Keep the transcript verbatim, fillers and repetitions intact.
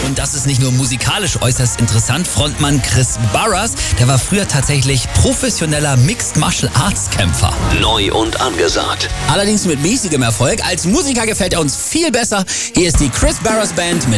Und das ist nicht nur musikalisch äußerst interessant. Frontmann Chris Burrers, der war früher tatsächlich professioneller Mixed Martial Arts Kämpfer. Neu und angesagt. Allerdings mit mäßigem Erfolg. Als Musiker gefällt er uns viel besser. Hier ist die Chris Burrers Band mit